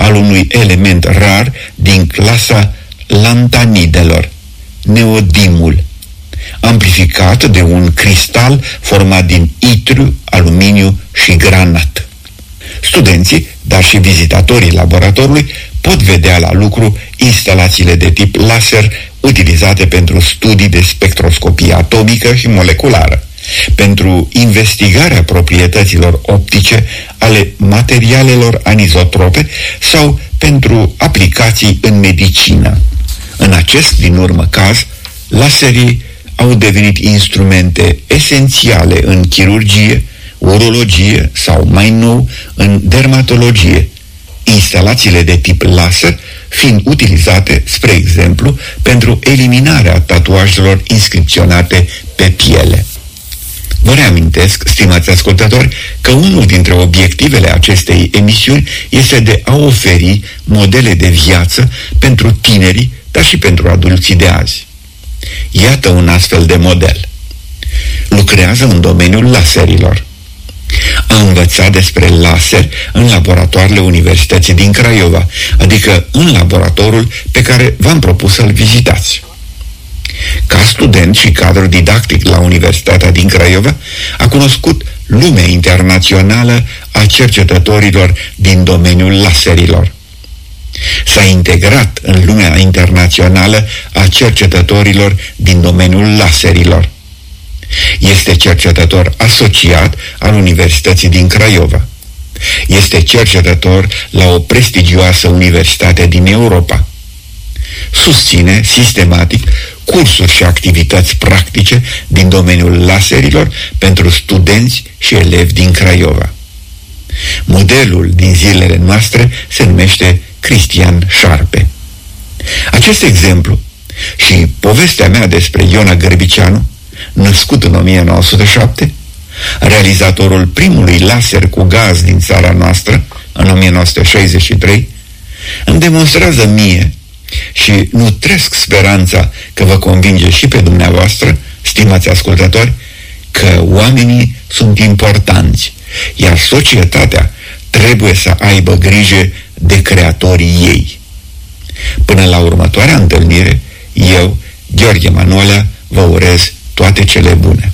al unui element rar din clasa lantanidelor, neodimul, amplificat de un cristal format din itriu, aluminiu și granat. Studenții, dar și vizitatorii laboratorului pot vedea la lucru instalațiile de tip laser utilizate pentru studii de spectroscopie atomică și moleculară, pentru investigarea proprietăților optice ale materialelor anizotrope sau pentru aplicații în medicină. În acest din urmă caz, laserii au devenit instrumente esențiale în chirurgie, urologie sau, mai nou, în dermatologie, instalațiile de tip laser fiind utilizate, spre exemplu, pentru eliminarea tatuajelor inscripționate pe piele. Vă reamintesc, stimați ascultători, că unul dintre obiectivele acestei emisiuni este de a oferi modele de viață pentru tinerii, dar și pentru adulții de azi. Iată un astfel de model. Lucrează în domeniul laserilor. A învățat despre laser în laboratoarele Universității din Craiova, adică în laboratorul pe care v-am propus să-l vizitați. Ca student și cadru didactic la Universitatea din Craiova, a cunoscut lumea internațională a cercetătorilor din domeniul laserilor. S-a integrat în lumea internațională a cercetătorilor din domeniul laserilor. Este cercetător asociat al Universității din Craiova. Este cercetător la o prestigioasă universitate din Europa. Susține sistematic cursuri și activități practice din domeniul laserilor pentru studenți și elevi din Craiova. Modelul din zilele noastre se numește Cristian Șarpe. Acest exemplu și povestea mea despre Iona Gârbiceanu, născut în 1907, realizatorul primului laser cu gaz din țara noastră, în 1963, îmi demonstrează mie și nutresc speranța că vă convinge și pe dumneavoastră, stimați ascultători, că oamenii sunt importanți, iar societatea trebuie să aibă grijă de creatorii ei. Până la următoarea întâlnire, eu, Gheorghe Manolea, vă urez toate cele bune.